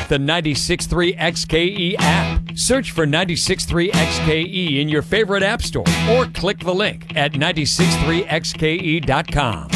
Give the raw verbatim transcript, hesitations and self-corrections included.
Download the ninety-six point three X K E app. Search for ninety-six point three X K E in your favorite app store or click the link at nine six three X K E dot com.